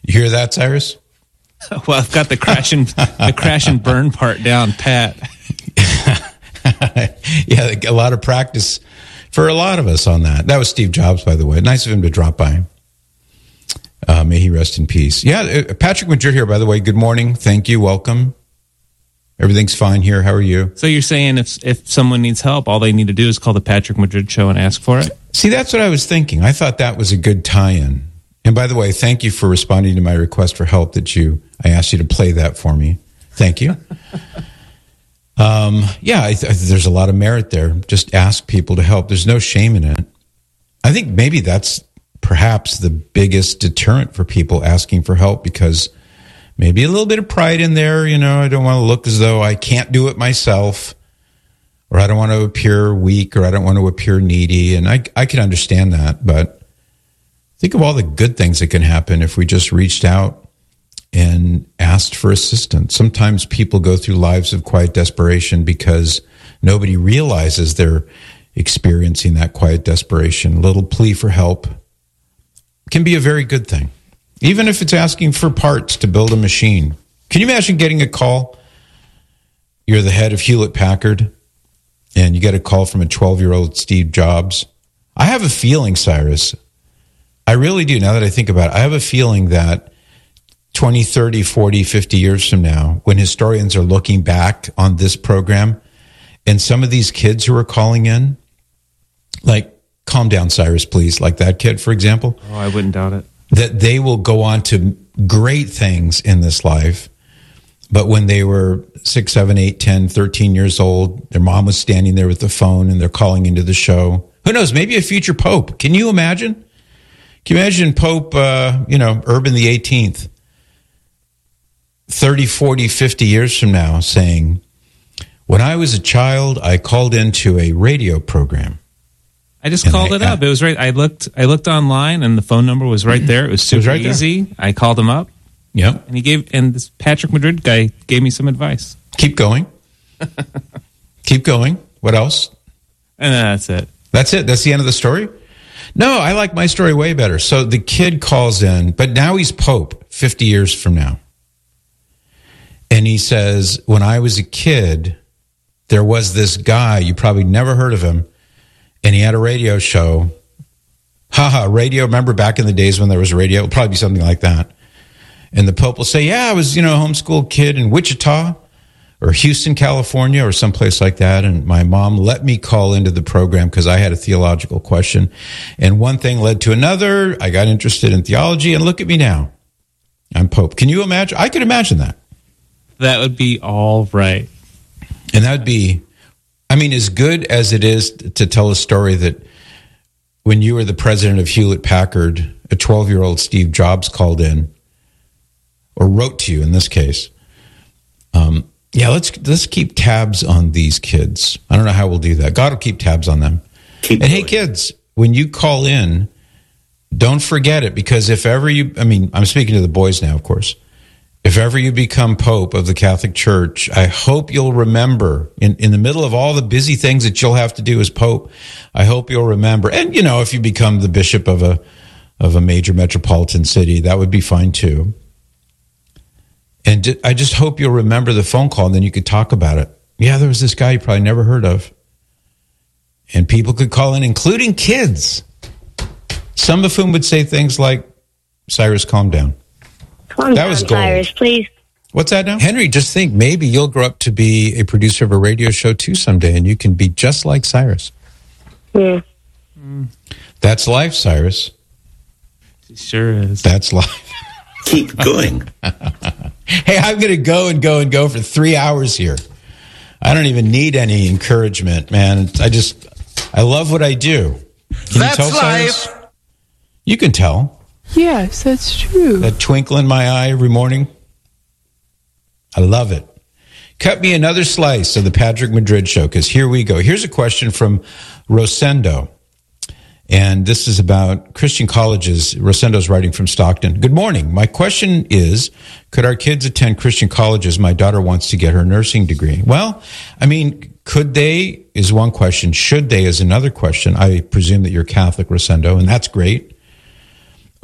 You hear that, Cyrus? Well, I've got the crash and burn part down pat. Yeah, a lot of practice for a lot of us on that. That was Steve Jobs, by the way. Nice of him to drop by. May he rest in peace. Yeah, Patrick Madrid here, by the way. Good morning. Thank you. Welcome. Everything's fine here. How are you? So you're saying if someone needs help, all they need to do is call the Patrick Madrid Show and ask for it? See, that's what I was thinking. I thought that was a good tie-in. And by the way, thank you for responding to my request for help I asked you to play that for me. Thank you. There's a lot of merit there. Just ask people to help. There's no shame in it. I think maybe that's perhaps the biggest deterrent for people asking for help, because maybe a little bit of pride in there. I don't want to look as though I can't do it myself, or I don't want to appear weak, or I don't want to appear needy. And I can understand that, but think of all the good things that can happen if we just reached out and asked for assistance. Sometimes people go through lives of quiet desperation because nobody realizes they're experiencing that quiet desperation. A little plea for help can be a very good thing, even if it's asking for parts to build a machine. Can you imagine getting a call? You're the head of Hewlett-Packard, and you get a call from a 12-year-old Steve Jobs. I have a feeling, Cyrus, I really do, now that I think about it, I have a feeling that 20, 30, 40, 50 years from now, when historians are looking back on this program, and some of these kids who are calling in, like, calm down, Cyrus, please, like that kid, for example. Oh, I wouldn't doubt it. That they will go on to great things in this life. But when they were 6, 7, 8, 10, 13 years old, their mom was standing there with the phone and they're calling into the show. Who knows, maybe a future pope. Can you imagine? Can you imagine Pope, Urban the 18th, 30, 40, 50 years from now saying, when I was a child, I called into a radio program. I just called it up. It was right. I looked online, and the phone number was right there. It was super easy. I called him up. Yep. And this Patrick Madrid guy gave me some advice. Keep going. Keep going. What else? And that's it. That's it. That's the end of the story? No, I like my story way better. So the kid calls in, but now he's Pope 50 years from now. And he says, when I was a kid, there was this guy, you probably never heard of him, and he had a radio show. Radio. Remember back in the days when there was radio? It'll probably be something like that. And the Pope will say, yeah, I was, a homeschool kid in Wichita or Houston, California, or someplace like that. And my mom let me call into the program because I had a theological question. And one thing led to another. I got interested in theology, and look at me now. I'm Pope. Can you imagine? I could imagine that. That would be all right. And that would be, as good as it is to tell a story that when you were the president of Hewlett-Packard, a 12-year-old Steve Jobs called in, or wrote to you in this case. Let's keep tabs on these kids. I don't know how we'll do that. God will keep tabs on them. Hey, kids, when you call in, don't forget it, because if ever you, I'm speaking to the boys now, of course. If ever you become Pope of the Catholic Church, I hope you'll remember, in the middle of all the busy things that you'll have to do as Pope, I hope you'll remember. And, if you become the bishop of a major metropolitan city, that would be fine too. And I just hope you'll remember the phone call, and then you could talk about it. Yeah, there was this guy you probably never heard of. And people could call in, including kids, some of whom would say things like, Cyrus, calm down. Calm down, was gold. Cyrus, please. What's that now? Henry, just think, maybe you'll grow up to be a producer of a radio show too someday, and you can be just like Cyrus. Yeah. That's life, Cyrus. It sure is. That's life. Keep going. Hey, I'm going to go and go and go for 3 hours here. I don't even need any encouragement, man. I love what I do. Can That's you tell, life. Cyrus? You can tell. Yes, that's true. That twinkle in my eye every morning. I love it. Cut me another slice of the Patrick Madrid Show, because here we go. Here's a question from Rosendo. And this is about Christian colleges. Rosendo's writing from Stockton. Good morning. My question is, could our kids attend Christian colleges? My daughter wants to get her nursing degree. Well, could they is one question. Should they is another question. I presume that you're Catholic, Rosendo, and that's great.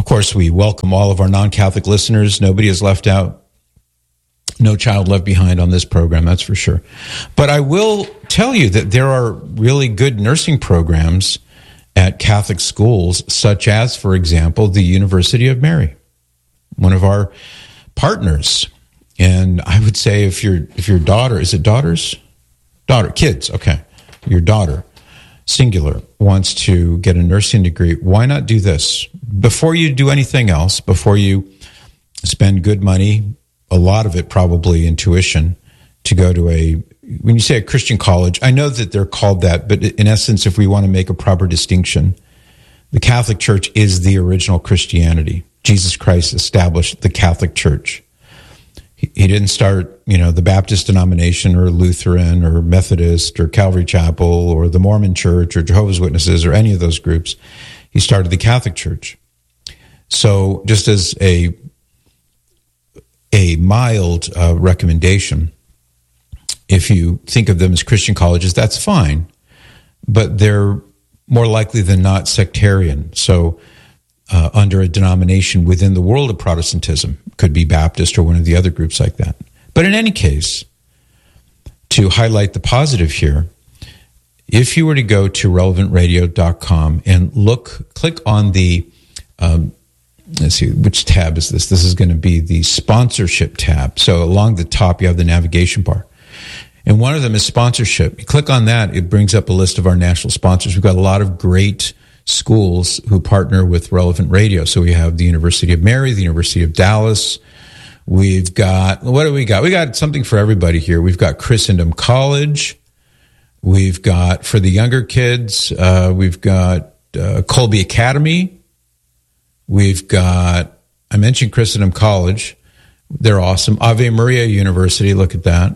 Of course, we welcome all of our non-Catholic listeners. Nobody is left out. No child left behind on this program, that's for sure. But I will tell you that there are really good nursing programs at Catholic schools, such as, for example, the University of Mary, one of our partners. And I would say if your daughter, is it daughters? Kids, okay. Your daughter, singular, wants to get a nursing degree, why not do this? Before you do anything else, before you spend good money, a lot of it probably in tuition, to go to when you say a Christian college, I know that they're called that, but in essence, if we want to make a proper distinction, the Catholic Church is the original Christianity. Jesus Christ established the Catholic Church. He didn't start, the Baptist denomination or Lutheran or Methodist or Calvary Chapel or the Mormon Church or Jehovah's Witnesses or any of those groups. He started the Catholic Church. So just as a mild recommendation, if you think of them as Christian colleges, that's fine, but they're more likely than not sectarian. So under a denomination within the world of Protestantism, could be Baptist or one of the other groups like that. But in any case, to highlight the positive here, if you were to go to relevantradio.com and click on the, let's see, which tab is this? This is going to be the sponsorship tab. So along the top, you have the navigation bar. And one of them is sponsorship. You click on that, it brings up a list of our national sponsors. We've got a lot of great schools who partner with Relevant Radio. So we have the University of Mary, the University of Dallas. We've got, what do we got? We got something for everybody here. We've got Christendom College. We've got, for the younger kids, we've got Colby Academy. We've got, I mentioned Christendom College. They're awesome. Ave Maria University, look at that.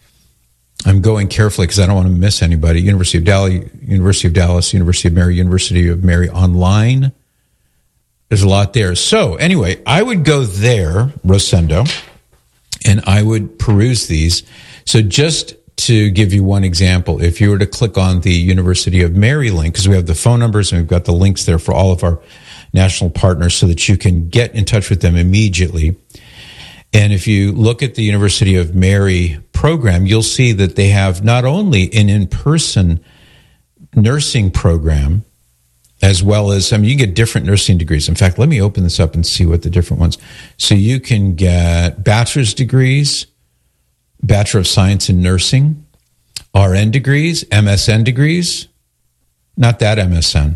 I'm going carefully because I don't want to miss anybody. University of Dallas, University of Mary Online. There's a lot there. So anyway, I would go there, Rosendo, and I would peruse these. So just to give you one example, if you were to click on the University of Mary link, because we have the phone numbers and we've got the links there for all of our national partners so that you can get in touch with them immediately. And if you look at the University of Mary program, you'll see that they have not only an in-person nursing program, as well as, you can get different nursing degrees. In fact, let me open this up and see what the different ones. So you can get bachelor's degrees, Bachelor of Science in Nursing, RN degrees, MSN degrees, not that MSN,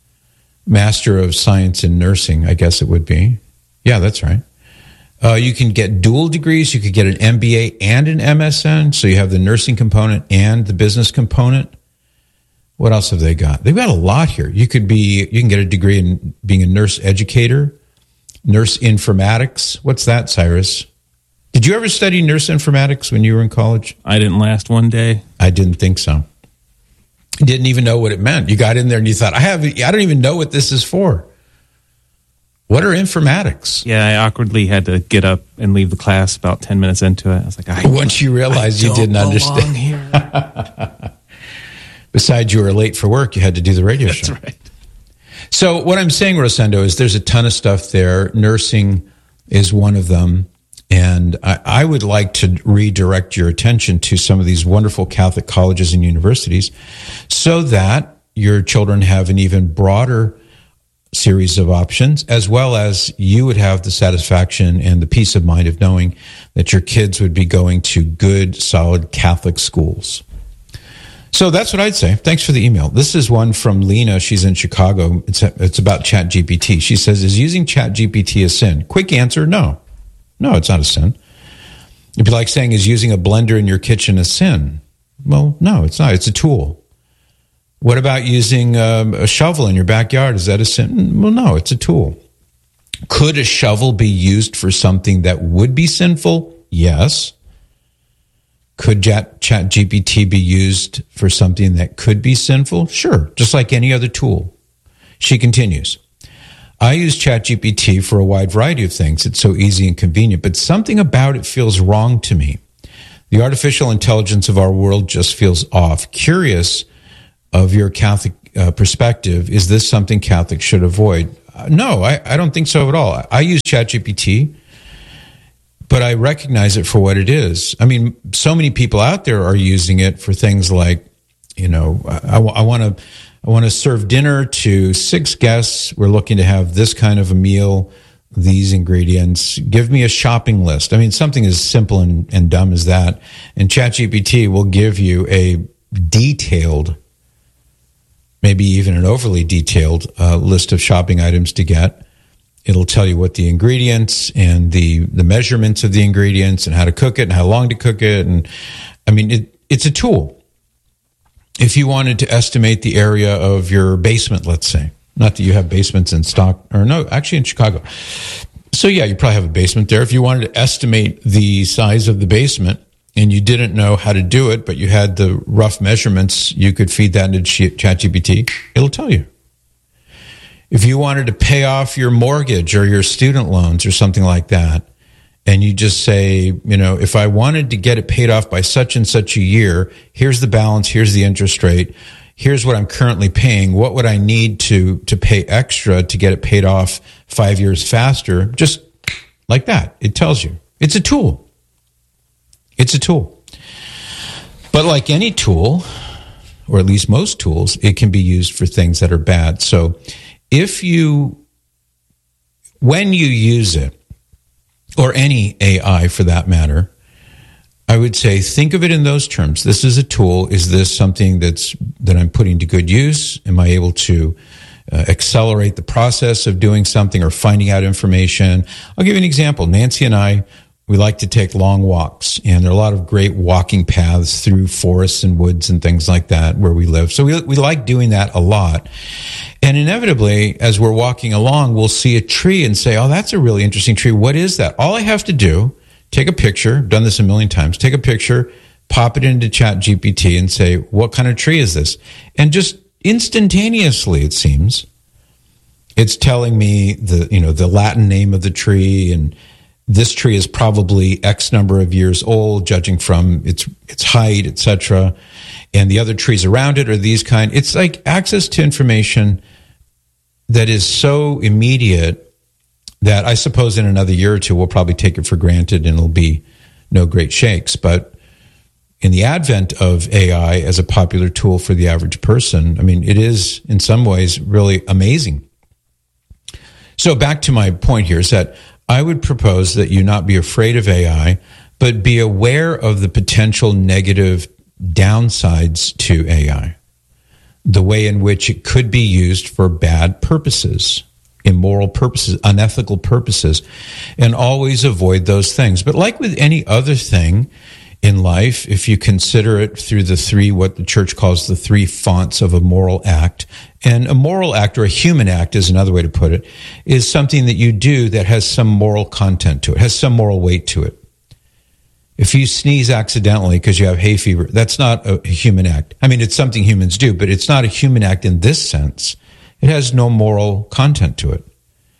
Master of Science in Nursing, I guess it would be. Yeah, that's right. You can get dual degrees. You could get an MBA and an MSN. So you have the nursing component and the business component. What else have they got? They've got a lot here. You can get a degree in being a nurse educator, nurse informatics. What's that, Cyrus? Did you ever study nurse informatics when you were in college? I didn't last one day. I didn't think so. You didn't even know what it meant. You got in there and you thought, I don't even know what this is for. What are informatics? Yeah, I awkwardly had to get up and leave the class about 10 minutes into it. I was like, once you realized you didn't understand. Here. Besides, you were late for work. You had to do the radio show. That's right. So what I'm saying, Rosendo, is there's a ton of stuff there. Nursing is one of them. And I would like to redirect your attention to some of these wonderful Catholic colleges and universities so that your children have an even broader series of options, as well as you would have the satisfaction and the peace of mind of knowing that your kids would be going to good, solid Catholic schools. So that's what I'd say. Thanks for the email. This is one from Lena. She's in Chicago. It's about ChatGPT. She says, is using ChatGPT a sin? Quick answer, no. No, it's not a sin. It'd be like saying, is using a blender in your kitchen a sin? Well, no, it's not. It's a tool. What about using a shovel in your backyard? Is that a sin? Well, no, it's a tool. Could a shovel be used for something that would be sinful? Yes. Could ChatGPT be used for something that could be sinful? Sure, just like any other tool. She continues, I use ChatGPT for a wide variety of things. It's so easy and convenient, but something about it feels wrong to me. The artificial intelligence of our world just feels off. Curious of your Catholic perspective, is this something Catholics should avoid? No, I don't think so at all. I use ChatGPT, but I recognize it for what it is. I mean, so many people out there are using it for things like, I want to serve dinner to 6 guests. We're looking to have this kind of a meal, these ingredients. Give me a shopping list. I mean, something as simple and dumb as that. And ChatGPT will give you a detailed, maybe even an overly detailed list of shopping items to get. It'll tell you what the ingredients and the measurements of the ingredients and how to cook it and how long to cook it. And I mean, it's a tool. If you wanted to estimate the area of your basement, let's say, not that you have basements in stock, or no, actually in Chicago. So yeah, you probably have a basement there. If you wanted to estimate the size of the basement and you didn't know how to do it, but you had the rough measurements, you could feed that into ChatGPT. It'll tell you. If you wanted to pay off your mortgage or your student loans or something like that, and you just say, if I wanted to get it paid off by such and such a year, here's the balance, here's the interest rate, here's what I'm currently paying, what would I need to pay extra to get it paid off 5 years faster? Just like that. It tells you. It's a tool. It's a tool. But like any tool, or at least most tools, it can be used for things that are bad. So when you use it, or any AI for that matter, I would say think of it in those terms. This is a tool. Is this something that I'm putting to good use? Am I able to accelerate the process of doing something or finding out information? I'll give you an example. Nancy and I, we like to take long walks, and there are a lot of great walking paths through forests and woods and things like that where we live. So we like doing that a lot. And inevitably, as we're walking along, we'll see a tree and say, oh, that's a really interesting tree. What is that? All I have to do, take a picture, I've done this a million times, take a picture, pop it into ChatGPT and say, what kind of tree is this? And just instantaneously, it seems, it's telling me the Latin name of the tree, and this tree is probably X number of years old, judging from its height, etc. And the other trees around it are these kind. It's like access to information that is so immediate that I suppose in another year or two we'll probably take it for granted and it'll be no great shakes. But in the advent of AI as a popular tool for the average person, I mean, it is in some ways really amazing. So back to my point here is that I would propose that you not be afraid of AI, but be aware of the potential negative downsides to AI, the way in which it could be used for bad purposes, immoral purposes, unethical purposes, and always avoid those things. But like with any other thing in life, if you consider it through what the church calls the 3 fonts of a moral act, and a moral act, or a human act is another way to put it, is something that you do that has some moral content to it, has some moral weight to it. If you sneeze accidentally because you have hay fever, that's not a human act. I mean, it's something humans do, but it's not a human act in this sense. It has no moral content to it.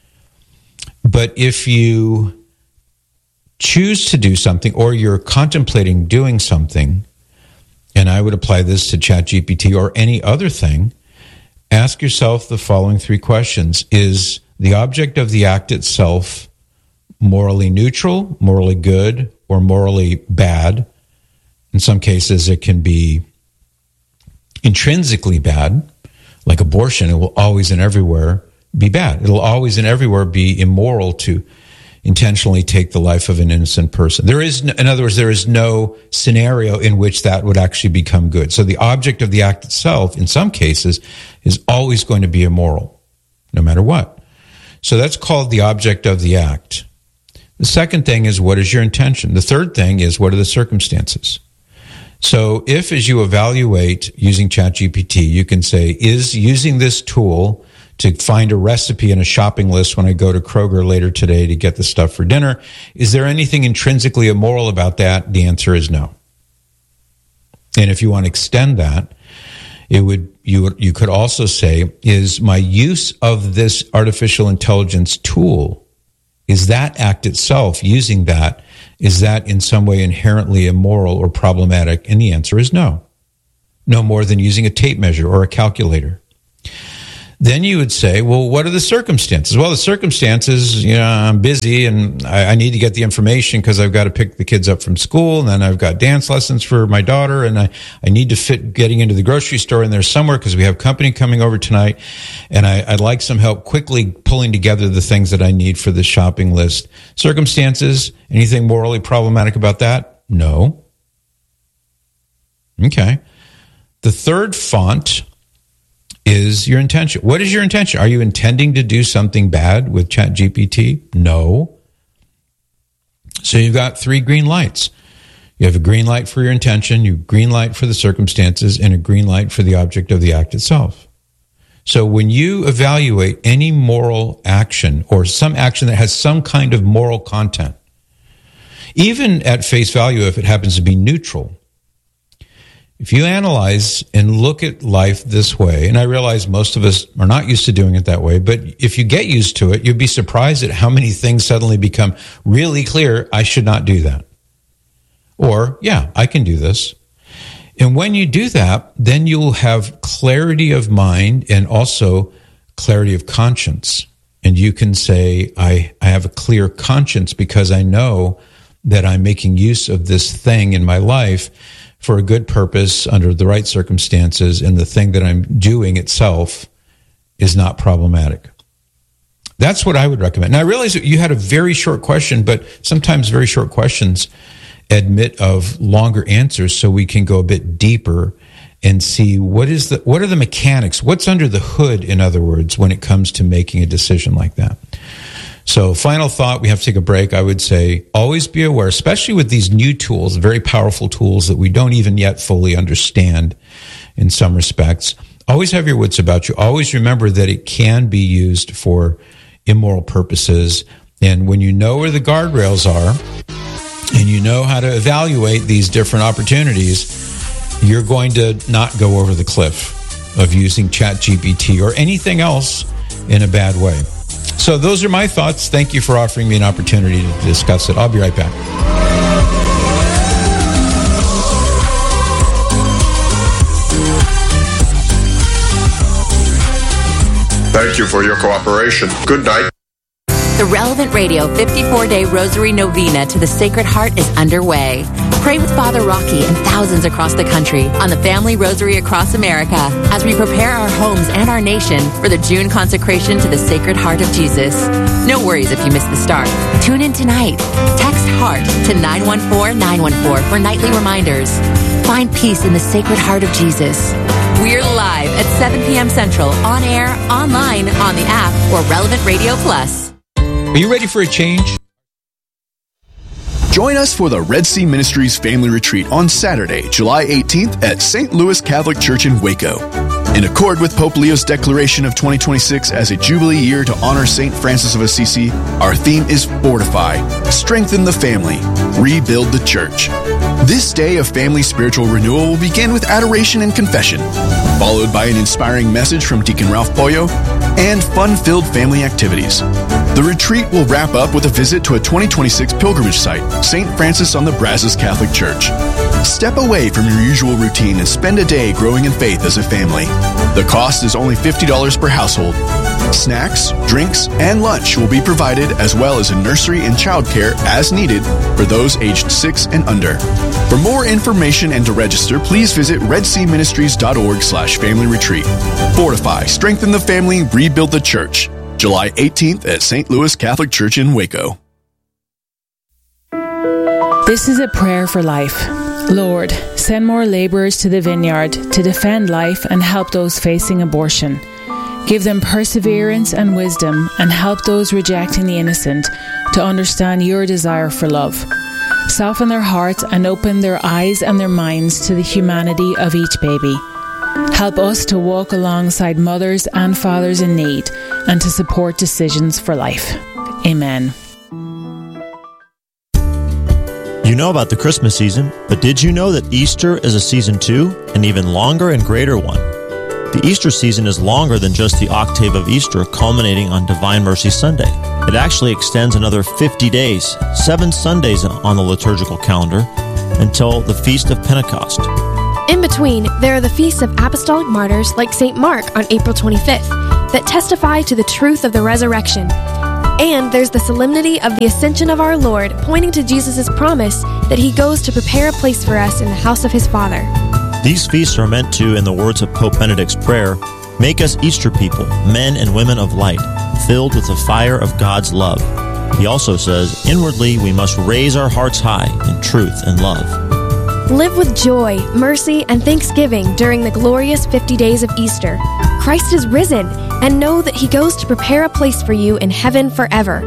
But if you choose to do something, or you're contemplating doing something, and I would apply this to ChatGPT or any other thing, ask yourself the following 3 questions. Is the object of the act itself morally neutral, morally good, or morally bad? In some cases, it can be intrinsically bad, like abortion. It will always and everywhere be bad. It'll always and everywhere be immoral to intentionally take the life of an innocent person. In other words, there is no scenario in which that would actually become good. So the object of the act itself, in some cases, is always going to be immoral, no matter what. So that's called the object of the act. The second thing is, what is your intention? The third thing is, what are the circumstances? So if, as you evaluate using ChatGPT, you can say, is using this tool to find a recipe in a shopping list when I go to Kroger later today to get the stuff for dinner, is there anything intrinsically immoral about that? The answer is no. And if you want to extend that, you could also say, is my use of this artificial intelligence tool, is that act itself, using that, is that in some way inherently immoral or problematic? And the answer is no. No more than using a tape measure or a calculator. Then you would say, well, what are the circumstances? Well, the circumstances, I'm busy and I need to get the information because I've got to pick the kids up from school, and then I've got dance lessons for my daughter, and I need to fit getting into the grocery store in there somewhere because we have company coming over tonight, and I'd like some help quickly pulling together the things that I need for the shopping list. Circumstances, anything morally problematic about that? No. Okay. The third font is your intention. What is your intention? Are you intending to do something bad with ChatGPT? No. So you've got 3 green lights. You have a green light for your intention, you green light for the circumstances, and a green light for the object of the act itself. So when you evaluate any moral action or some action that has some kind of moral content, even at face value if it happens to be neutral, if you analyze and look at life this way, and I realize most of us are not used to doing it that way, but if you get used to it, you'd be surprised at how many things suddenly become really clear. I should not do that. Or, yeah, I can do this. And when you do that, then you'll have clarity of mind and also clarity of conscience. And you can say, I have a clear conscience because I know that I'm making use of this thing in my life for a good purpose under the right circumstances, and the thing that I'm doing itself is not problematic. That's what I would recommend. Now, I realize that you had a very short question, but sometimes very short questions admit of longer answers, so we can go a bit deeper and see what are the mechanics, what's under the hood, in other words, when it comes to making a decision like that. So final thought, we have to take a break. I would say always be aware, especially with these new tools, very powerful tools that we don't even yet fully understand in some respects. Always have your wits about you. Always remember that it can be used for immoral purposes. And when you know where the guardrails are and you know how to evaluate these different opportunities, you're going to not go over the cliff of using ChatGPT or anything else in a bad way. So those are my thoughts. Thank you for offering me an opportunity to discuss it. I'll be right back. Thank you for your cooperation. Good night. The Relevant Radio 54-Day Rosary Novena to the Sacred Heart is underway. Pray with Father Rocky and thousands across the country on the Family Rosary across America as we prepare our homes and our nation for the June consecration to the Sacred Heart of Jesus. No worries if you miss the start. Tune in tonight. Text HEART to 914-914 for nightly reminders. Find peace in the Sacred Heart of Jesus. We're live at 7 p.m. Central, on air, online, on the app, or Relevant Radio Plus. Are you ready for a change? Join us for the Red Sea Ministries Family Retreat on Saturday, July 18th at St. Louis Catholic Church in Waco. In accord with Pope Leo's declaration of 2026 as a Jubilee year to honor St. Francis of Assisi, our theme is Fortify, Strengthen the Family, Rebuild the Church. This day of family spiritual renewal will begin with adoration and confession, followed by an inspiring message from Deacon Ralph Pollo and fun-filled family activities. The retreat will wrap up with a visit to a 2026 pilgrimage site, St. Francis on the Brazos Catholic Church. Step away from your usual routine and spend a day growing in faith as a family. The cost is only $50 per household. Snacks, drinks, and lunch will be provided, as well as a nursery and childcare as needed for those aged 6 and under. For more information and to register, please visit redseaministries.org/family retreat. Fortify, strengthen the family, rebuild the church. July 18th at St. Louis Catholic Church in Waco. This is a prayer for life. Lord, send more laborers to the vineyard to defend life and help those facing abortion. Give them perseverance and wisdom, and help those rejecting the innocent to understand your desire for love. Soften their hearts and open their eyes and their minds to the humanity of each baby. Help us to walk alongside mothers and fathers in need and to support decisions for life. Amen. You know about the Christmas season, but did you know that Easter is a season too, an even longer and greater one? The Easter season is longer than just the octave of Easter culminating on Divine Mercy Sunday. It actually extends another 50 days, 7 Sundays on the liturgical calendar, until the Feast of Pentecost. In between, there are the feasts of apostolic martyrs like St. Mark on April 25th, that testify to the truth of the resurrection. And there's the solemnity of the ascension of our Lord, pointing to Jesus' promise that he goes to prepare a place for us in the house of his Father. These feasts are meant to, in the words of Pope Benedict's prayer, make us Easter people, men and women of light, filled with the fire of God's love. He also says, inwardly we must raise our hearts high in truth and love. Live with joy, mercy, and thanksgiving during the glorious 50 days of Easter. Christ is risen, and know that he goes to prepare a place for you in heaven forever.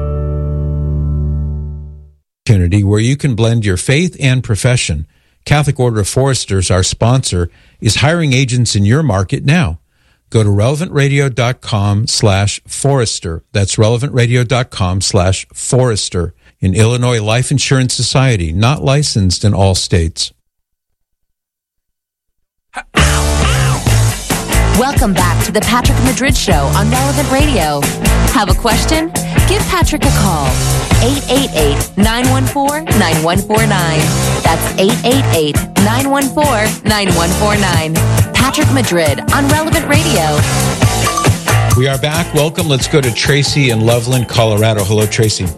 Where you can blend your faith and profession. Catholic Order of Foresters, our sponsor, is hiring agents in your market now. Go to relevantradio.com/Forester. That's relevantradio.com/Forester. In Illinois Life Insurance Society, not licensed in all states. Welcome back to the Patrick Madrid Show on Relevant Radio. Have a question? Give Patrick a call. 888-914-9149. That's 888-914-9149. Patrick Madrid on Relevant Radio. We are back. Welcome. Let's go to Tracy in Loveland, Colorado. Hello, Tracy.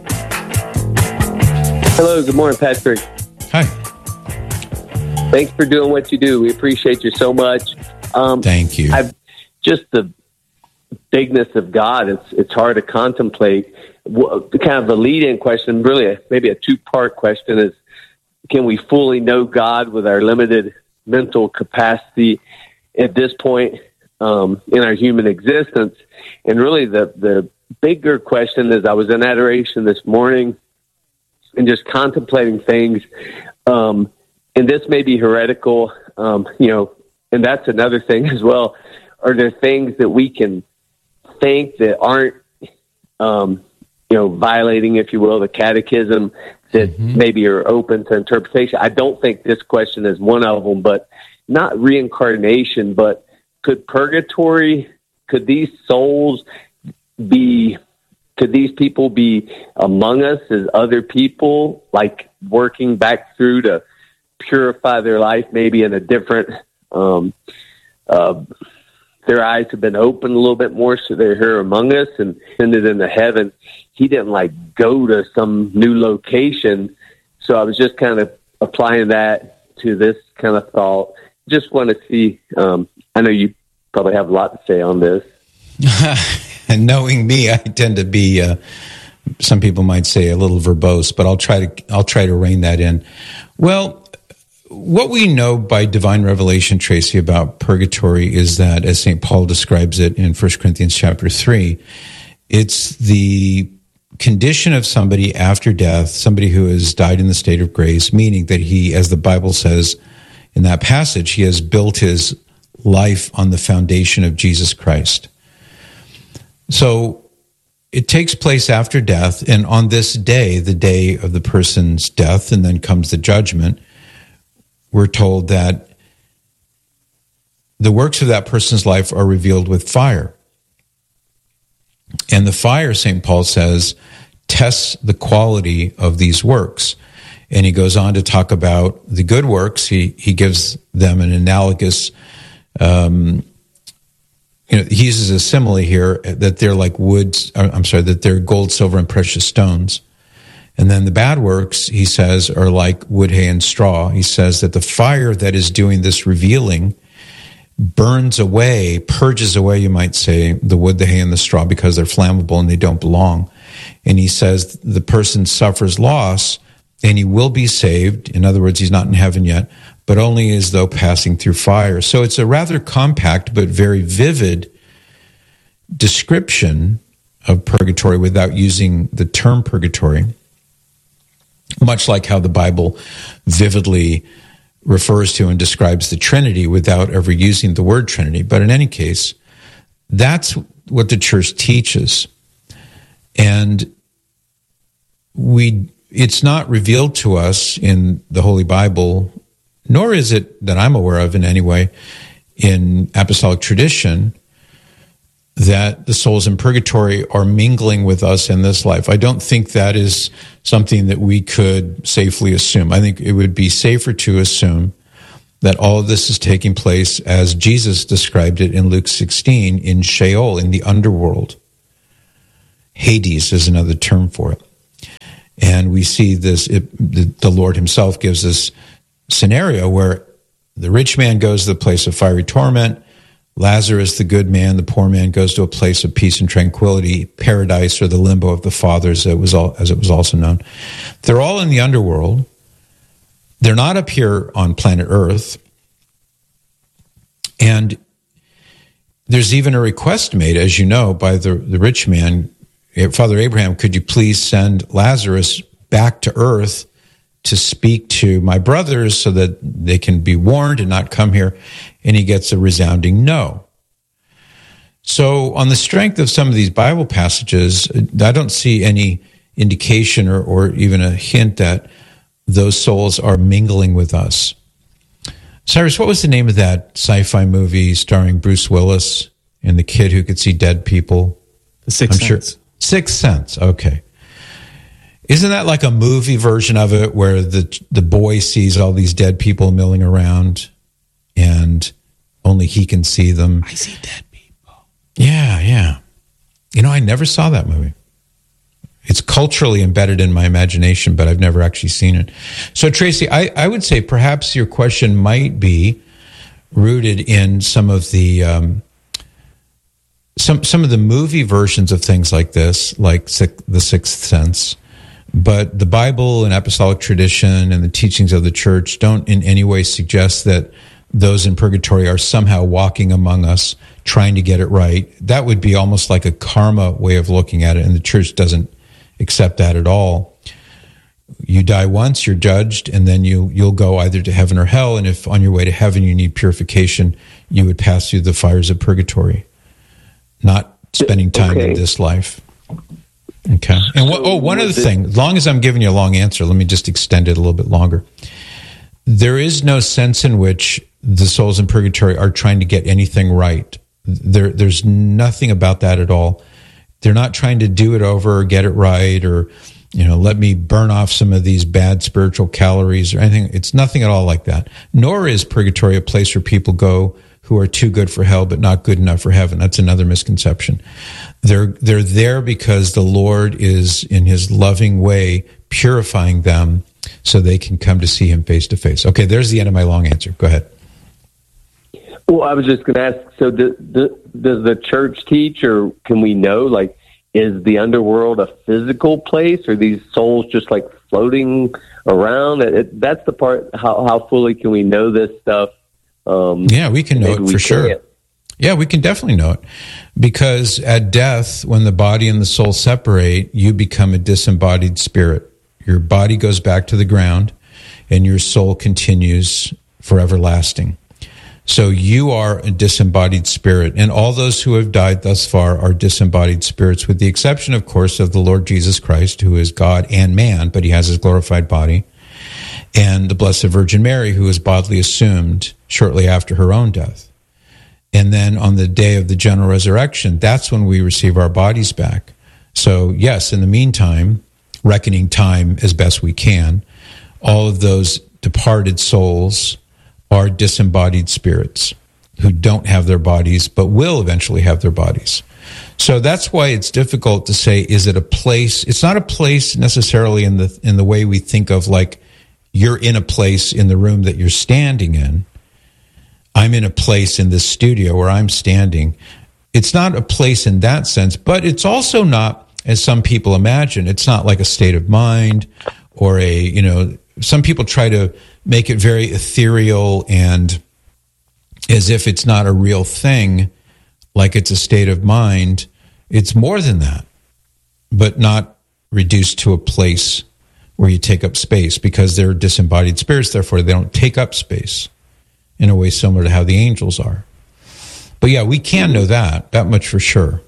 Hello. Good morning, Patrick. Hi. Thanks for doing what you do. We appreciate you so much. Thank you. Just the bigness of God. It's hard to contemplate. Kind of the lead-in question, really maybe a two-part question, is can we fully know God with our limited mental capacity at this point in our human existence? And really the bigger question is, I was in adoration this morning and just contemplating things, and this may be heretical, and that's another thing as well. Are there things that we can think that aren't, violating, if you will, the catechism that maybe are open to interpretation? I don't think this question is one of them, but not reincarnation, but could purgatory, could these souls could these people be among us as other people, like working back through to purify their life, maybe in a different, their eyes have been opened a little bit more, so they're here among us and ascended into heaven. He didn't go to some new location. So I was just kind of applying that to this kind of thought. Just want to see, I know you probably have a lot to say on this. And knowing me, I tend to be, some people might say, a little verbose, but I'll try to rein that in. Well, what we know by divine revelation, Tracy, about purgatory is that, as St. Paul describes it in 1 Corinthians chapter 3, it's the condition of somebody after death, somebody who has died in the state of grace, meaning that he, as the Bible says in that passage, he has built his life on the foundation of Jesus Christ. So it takes place after death, and on this day, the day of the person's death, and then comes the judgment, we're told that the works of that person's life are revealed with fire. And the fire, St. Paul says, tests the quality of these works. And he goes on to talk about the good works. He gives them an analogous, he uses a simile here that they're like that they're gold, silver, and precious stones. And then the bad works, he says, are like wood, hay, and straw. He says that the fire that is doing this revealing burns away, purges away, you might say, the wood, the hay, and the straw because they're flammable and they don't belong. And he says the person suffers loss and he will be saved. In other words, he's not in heaven yet, but only as though passing through fire. So it's a rather compact but very vivid description of purgatory without using the term purgatory, much like how the Bible vividly refers to and describes the Trinity without ever using the word Trinity. But in any case, that's what the Church teaches. And it's not revealed to us in the Holy Bible, nor is it that I'm aware of in any way in apostolic tradition, that the souls in purgatory are mingling with us in this life. I don't think that is something that we could safely assume. I think it would be safer to assume that all of this is taking place as Jesus described it in Luke 16 in Sheol, in the underworld. Hades is another term for it. And we see this, the Lord himself gives this scenario where the rich man goes to the place of fiery torment, Lazarus, the good man, the poor man, goes to a place of peace and tranquility, paradise, or the limbo of the fathers, as it was also known. They're all in the underworld. They're not up here on planet Earth. And there's even a request made, as you know, by the rich man, Father Abraham, could you please send Lazarus back to Earth to speak to my brothers so that they can be warned and not come here? And he gets a resounding no. So on the strength of some of these Bible passages, I don't see any indication or even a hint that those souls are mingling with us. Cyrus, what was the name of that sci-fi movie starring Bruce Willis and the kid who could see dead people? The Sixth Sense. Sixth Sense, okay. Isn't that like a movie version of it where the boy sees all these dead people milling around and only he can see them? I see dead people. Yeah. You know, I never saw that movie. It's culturally embedded in my imagination, but I've never actually seen it. So, Tracy, I would say perhaps your question might be rooted in some of the some of the movie versions of things like this, like The Sixth Sense. But the Bible and apostolic tradition and the teachings of the church don't in any way suggest that those in purgatory are somehow walking among us trying to get it right. That would be almost like a karma way of looking at it, and the church doesn't accept that at all. You die once, you're judged, and then you'll go either to heaven or hell, and if on your way to heaven you need purification, you would pass through the fires of purgatory, not spending time in this life. Okay. And one other thing, as long as I'm giving you a long answer, let me just extend it a little bit longer. There is no sense in which the souls in purgatory are trying to get anything right. There's nothing about that at all. They're not trying to do it over or get it right or, let me burn off some of these bad spiritual calories or anything. It's nothing at all like that. Nor is purgatory a place where people go who are too good for hell but not good enough for heaven. That's another misconception. They're there because the Lord is, in his loving way, purifying them so they can come to see him face to face. Okay, there's the end of my long answer. Go ahead. Well, I was just going to ask, so does the church teach, or can we know, like, is the underworld a physical place, or these souls just like floating around? That's the part, how fully can we know this stuff? Yeah, we can know it for sure. Yeah, we can definitely know it. Because at death, when the body and the soul separate, you become a disembodied spirit. Your body goes back to the ground, and your soul continues for everlasting. So you are a disembodied spirit, and all those who have died thus far are disembodied spirits, with the exception, of course, of the Lord Jesus Christ, who is God and man, but he has his glorified body, and the Blessed Virgin Mary, who was bodily assumed shortly after her own death. And then on the day of the general resurrection, that's when we receive our bodies back. So yes, in the meantime, reckoning time as best we can, all of those departed souls are disembodied spirits who don't have their bodies, but will eventually have their bodies. So that's why it's difficult to say, is it a place? It's not a place necessarily in the way we think of, like, you're in a place in the room that you're standing in. I'm in a place in this studio where I'm standing. It's not a place in that sense, but it's also not, as some people imagine, it's not like a state of mind or some people try to make it very ethereal and as if it's not a real thing, like it's a state of mind. It's more than that, but not reduced to a place where you take up space, because they're disembodied spirits, therefore they don't take up space in a way similar to how the angels are. But yeah, we can know that much for sure.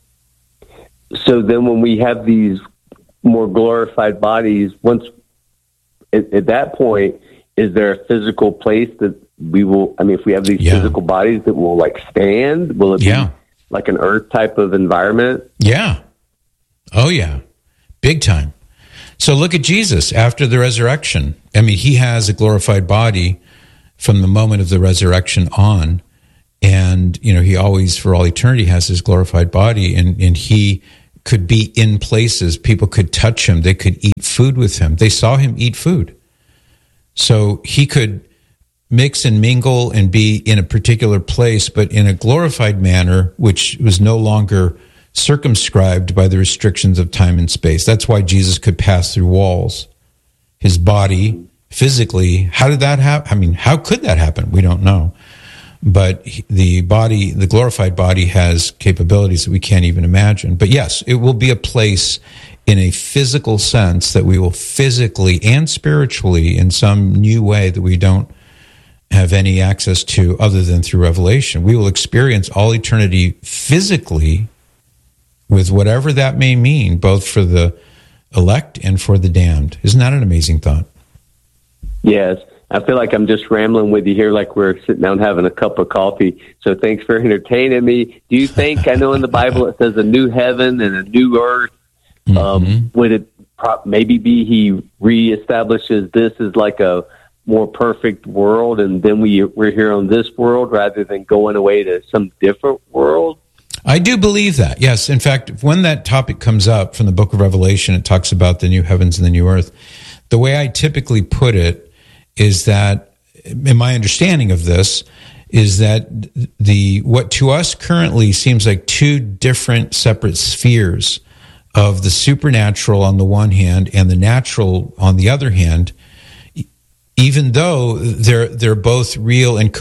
So then when we have these more glorified bodies, once at that point, is there a physical place that we will, if we have these physical bodies that will like stand, will it be like an earth type of environment? Yeah. Oh yeah. Big time. So look at Jesus after the resurrection. He has a glorified body from the moment of the resurrection on. And, he always, for all eternity, has his glorified body, and he could be in places. People could touch him. They could eat food with him. They saw him eat food. So he could mix and mingle and be in a particular place, but in a glorified manner, which was no longer circumscribed by the restrictions of time and space. That's why Jesus could pass through walls. His body, physically, how did that happen? I mean, how could that happen? We don't know. But the body, the glorified body, has capabilities that we can't even imagine. But yes, it will be a place in a physical sense that we will physically and spiritually, in some new way that we don't have any access to other than through revelation. We will experience all eternity physically, with whatever that may mean, both for the elect and for the damned. Isn't that an amazing thought? Yes. I feel like I'm just rambling with you here like we're sitting down having a cup of coffee. So thanks for entertaining me. Do you think, I know in the Bible it says a new heaven and a new earth. Would it maybe be he reestablishes this as like a more perfect world, and then we're here on this world rather than going away to some different world? I do believe that, yes. In fact, when that topic comes up from the book of Revelation, it talks about the new heavens and the new earth. The way I typically put it is that, in my understanding of this, is that what to us currently seems like two different separate spheres of the supernatural on the one hand and the natural on the other hand, even though they're both real and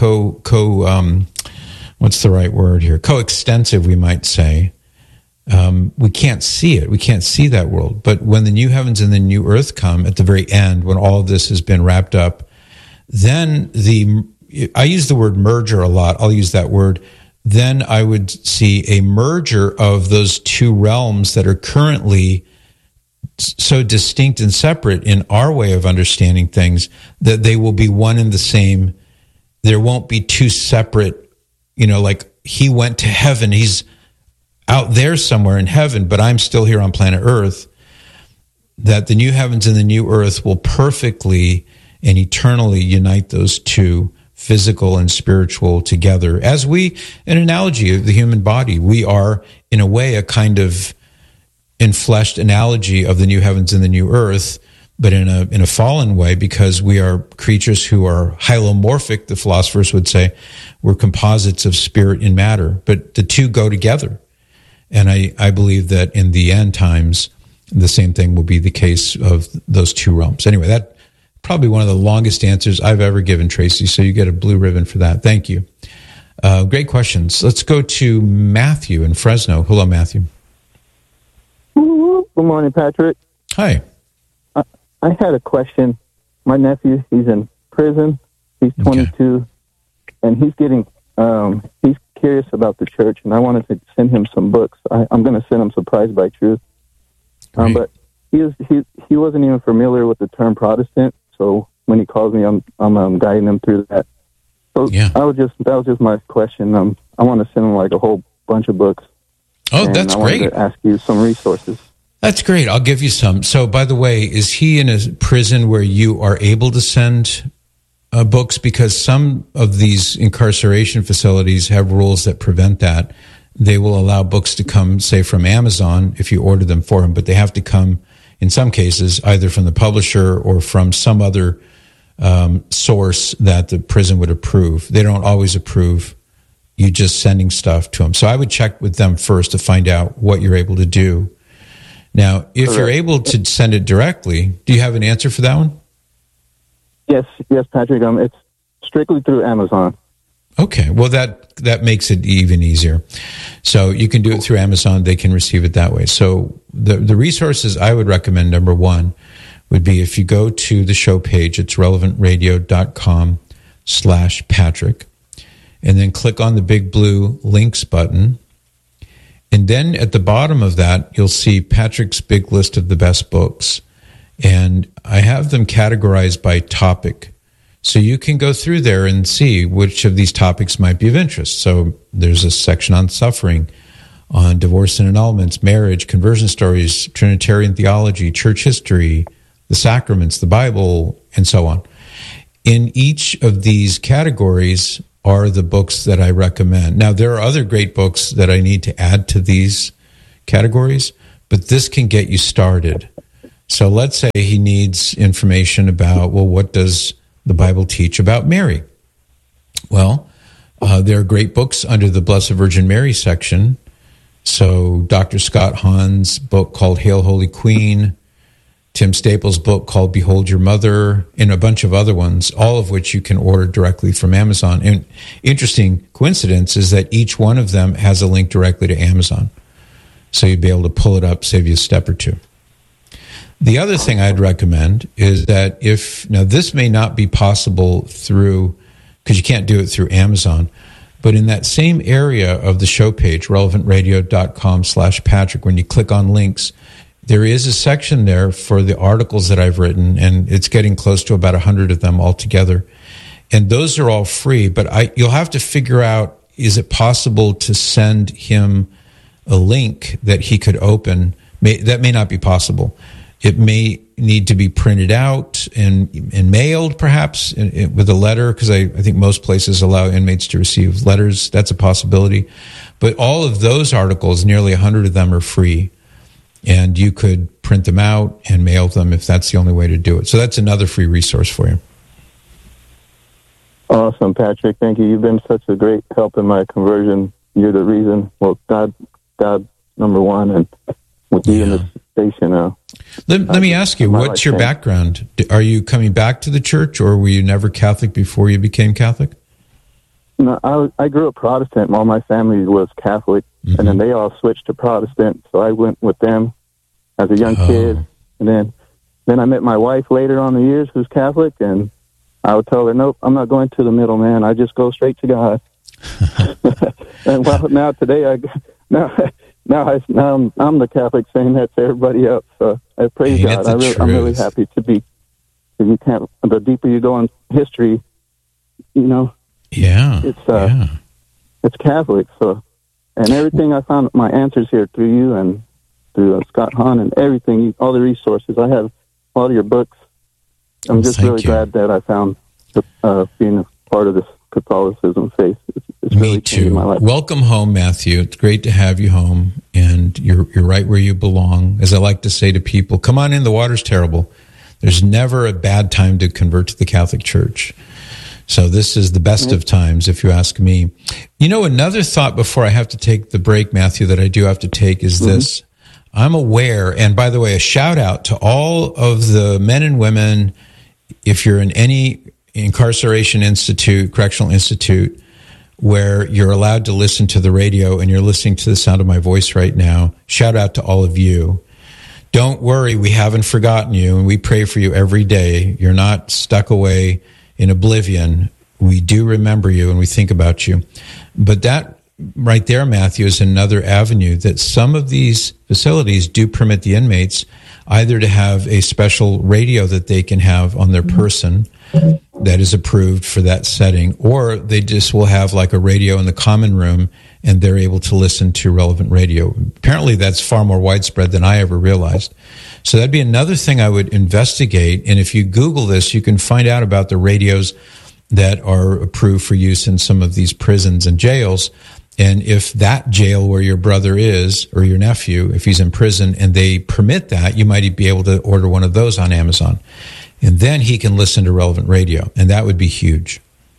what's the right word here? Coextensive, we might say. We can't see it. We can't see that world. But when the new heavens and the new earth come at the very end, when all of this has been wrapped up, then I use the word merger a lot. I'll use that word. Then I would see a merger of those two realms that are currently so distinct and separate in our way of understanding things that they will be one and the same. There won't be two separate, like he went to heaven. He's out there somewhere in heaven, but I'm still here on planet Earth. That the new heavens and the new earth will perfectly and eternally unite those two, physical and spiritual, together. As an analogy of the human body, we are, in a way, a kind of enfleshed analogy of the new heavens and the new earth, but in a fallen way, because we are creatures who are hylomorphic, the philosophers would say. We're composites of spirit and matter, but the two go together. And I believe that in the end times, the same thing will be the case of those two realms. Anyway, that probably one of the longest answers I've ever given, Tracy, so you get a blue ribbon for that. Thank you. Great questions. Let's go to Matthew in Fresno. Hello, Matthew. Good morning, Patrick. Hi. I had a question. My nephew, he's in prison. He's 22, and he's getting he's curious about the church, and I wanted to send him some books. I'm going to send him Surprised by Truth. But he wasn't even familiar with the term Protestant, so when he calls me, I'm guiding him through that. So that was just my question. I want to send him like a whole bunch of books. Oh, that's great. I wanted to ask you some resources. That's great. I'll give you some. So, by the way, is he in a prison where you are able to send books? Because some of these incarceration facilities have rules that prevent that. They will allow books to come, say, from Amazon if you order them for him, but they have to come, in some cases, either from the publisher or from some other source that the prison would approve. They don't always approve you just sending stuff to them. So I would check with them first to find out what you're able to do. Now, if you're able to send it directly, do you have an answer for that one? Yes, Patrick. It's strictly through Amazon. Okay, well, that makes it even easier. So you can do it through Amazon. They can receive it that way. So the resources I would recommend, number one, would be if you go to the show page, it's relevantradio.com/Patrick, and then click on the big blue links button. And then at the bottom of that, you'll see Patrick's big list of the best books. And I have them categorized by topic. So you can go through there and see which of these topics might be of interest. So there's a section on suffering, on divorce and annulments, marriage, conversion stories, Trinitarian theology, church history, the sacraments, the Bible, and so on. in each of these categories are the books that I recommend. Now, there are other great books that I need to add to these categories, but this can get you started. So let's say he needs information about, well, what does the Bible teach about Mary? Well, there are great books under the Blessed Virgin Mary section. So Dr. Scott Hahn's book called Hail Holy Queen, Tim Staples' book called Behold Your Mother, and a bunch of other ones, all of which you can order directly from Amazon. And interesting coincidence is that each one of them has a link directly to Amazon. So you'd be able to pull it up, save you a step or two. The other thing I'd recommend is that now this may not be possible through, because you can't do it through Amazon, but in that same area of the show page, relevantradio.com/Patrick, when you click on links, there is a section there for the articles that I've written, and it's getting close to about 100 of them altogether. And those are all free, but you'll have to figure out, is it possible to send him a link that he could open? That may not be possible. It may need to be printed out and mailed, perhaps, with a letter, because I think most places allow inmates to receive letters. That's a possibility. But all of those articles, nearly 100 of them, are free. And you could print them out and mail them if that's the only way to do it. So that's another free resource for you. Awesome, Patrick. Thank you. You've been such a great help in my conversion. You're the reason. Well, God, number one, and with you in this station now. Let me ask you, what's your background? Are you coming back to the church, or were you never Catholic before you became Catholic? No, I grew up Protestant. All my family was Catholic, and then they all switched to Protestant. So I went with them as a young kid, and then I met my wife later on in the years, who's Catholic, and I would tell her, "Nope, I'm not going to the middleman. I just go straight to God." And now today, I'm the Catholic saying that to everybody else. So I praise God. I'm really happy to be. You can't. The deeper you go in history, it's Catholic. So, and everything I found my answers here through you and through Scott Hahn and everything, all the resources. I have all your books. I'm just really glad that I found being a part of this Catholicism faith. It's really changed my life. Welcome home, Matthew. It's great to have you home, and you're right where you belong. As I like to say to people, come on in, the water's terrible. There's never a bad time to convert to the Catholic Church. So this is the best of times, if you ask me. Another thought before I have to take the break, Matthew, that I do have to take is this. I'm aware, and by the way, a shout out to all of the men and women, if you're in any incarceration institute, correctional institute, where you're allowed to listen to the radio and you're listening to the sound of my voice right now, shout out to all of you. Don't worry, we haven't forgotten you, and we pray for you every day. You're not stuck away in oblivion. We do remember you and we think about you. But that right there, Matthew, is another avenue that some of these facilities do permit the inmates either to have a special radio that they can have on their person that is approved for that setting, or they just will have like a radio in the common room and they're able to listen to relevant radio. Apparently that's far more widespread than I ever realized. So that'd be another thing I would investigate. And if you Google this, you can find out about the radios that are approved for use in some of these prisons and jails. And if that jail where your brother is, or your nephew, if he's in prison and they permit that, you might be able to order one of those on Amazon. And then he can listen to relevant radio. And that would be huge.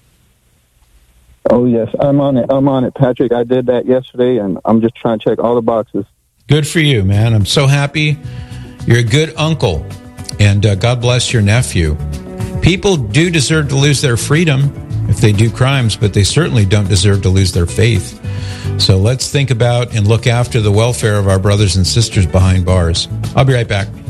Oh, yes. I'm on it, Patrick. I did that yesterday, and I'm just trying to check all the boxes. Good for you, man. I'm so happy. You're a good uncle. And God bless your nephew. People do deserve to lose their freedom if they do crimes, but they certainly don't deserve to lose their faith. So let's think about and look after the welfare of our brothers and sisters behind bars. I'll be right back.